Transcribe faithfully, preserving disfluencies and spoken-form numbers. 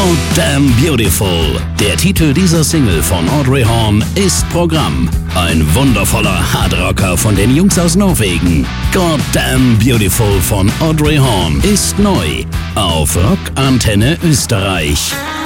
Goddamn Beautiful. Der Titel dieser Single von Audrey Horne ist Programm. Ein wundervoller Hardrocker von den Jungs aus Norwegen. Goddamn Beautiful von Audrey Horne ist neu auf Rock Antenne Österreich.